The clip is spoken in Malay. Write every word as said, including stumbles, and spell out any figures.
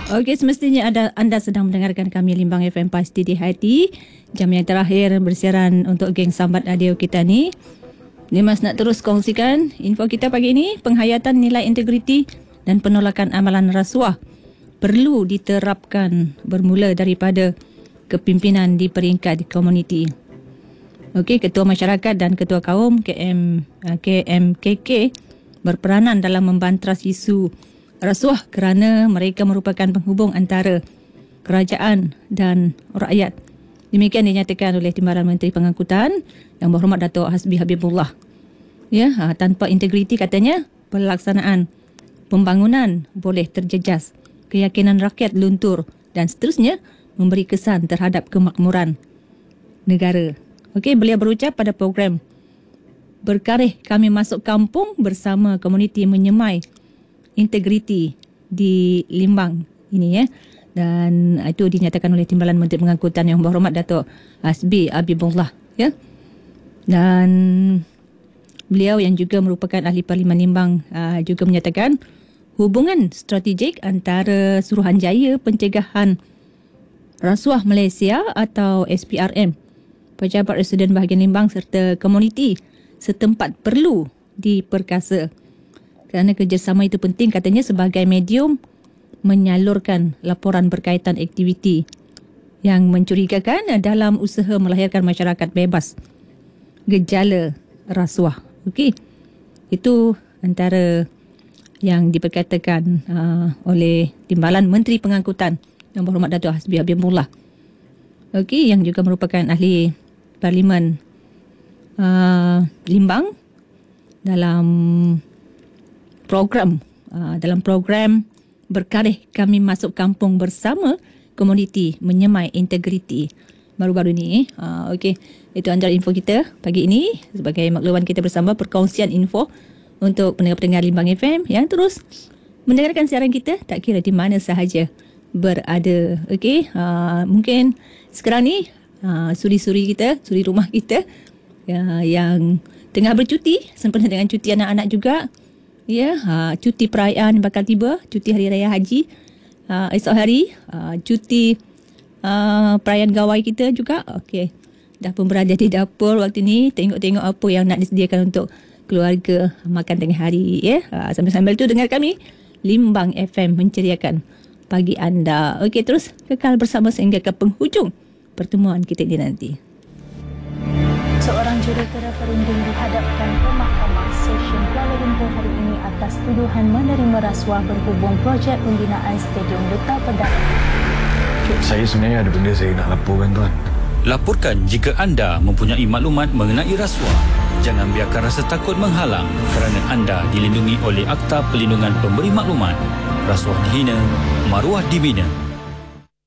Okey, semestinya ada, anda sedang mendengarkan kami Limbang F M Pasti di Hati. Jam yang terakhir bersiaran untuk geng sambat radio kita ni. Nimas nak terus kongsikan info kita pagi ini. Penghayatan nilai integriti dan penolakan amalan rasuah perlu diterapkan bermula daripada kepimpinan di peringkat komuniti. Okey, Ketua Masyarakat dan Ketua Kaum K M K M K K berperanan dalam membantras isu rasuah kerana mereka merupakan penghubung antara kerajaan dan rakyat. Demikian dinyatakan oleh Timbalan Menteri Pengangkutan Yang Berhormat Datuk Hasbi Habibullah. Ya, tanpa integriti katanya pelaksanaan pembangunan boleh terjejas, keyakinan rakyat luntur dan seterusnya memberi kesan terhadap kemakmuran negara. Okey, beliau berucap pada program Berkarih Kami Masuk Kampung bersama komuniti menyemai integriti di Limbang ini, ya. Dan itu dinyatakan oleh Timbalan Menteri Pengangkutan Yang Berhormat Datuk Hasbi Habibullah, ya. Dan beliau yang juga merupakan ahli Parlimen Limbang uh, juga menyatakan hubungan strategik antara Suruhanjaya Pencegahan Rasuah Malaysia atau S P R M, Pejabat Residen Bahagian Limbang serta komuniti setempat perlu diperkasa. Kerana kerjasama itu penting katanya sebagai medium menyalurkan laporan berkaitan aktiviti yang mencurigakan dalam usaha melahirkan masyarakat bebas gejala rasuah. Okey. Itu antara yang diperkatakan uh, oleh Timbalan Menteri Pengangkutan Yang Berhormat Datuk Hasbi Habibullah. Okey, yang juga merupakan ahli Parlimen uh, Limbang dalam program uh, dalam program Berkarih Kami Masuk Kampung bersama komuniti menyemai integriti baru-baru ni. Uh, Okey, itu antara info kita pagi ini sebagai makluman kita bersama, perkongsian info untuk pendengar-pendengar Limbang F M yang terus mendengarkan siaran kita tak kira di mana sahaja berada. Okey, uh, mungkin sekarang ni uh, suri-suri kita, suri rumah kita uh, yang tengah bercuti sempena dengan cuti anak-anak juga. Ya, uh, cuti perayaan bakal tiba, cuti Hari Raya Haji uh, esok hari, uh, cuti uh, perayaan gawai kita juga. Okey, dah pun berada di dapur waktu ni, tengok-tengok apa yang nak disediakan untuk keluarga makan tengah hari, ya. Uh, sambil-sambil tu dengar kami Limbang F M menceriakan pagi anda. Okey, terus kekal bersama sehingga ke penghujung pertemuan kita ini nanti. Seorang jurutera perunding dihadapkan ke Mahkamah Session Kuala Lumpur hari ini atas tuduhan menerima rasuah berhubung projek pembinaan Stadium Duta Pedang. Saya sebenarnya ada benda saya nak laporkan, tuan. Laporkan jika anda mempunyai maklumat mengenai rasuah. Jangan biarkan rasa takut menghalang kerana anda dilindungi oleh Akta Perlindungan Pemberi Maklumat. Rasuah dihina, maruah dibina.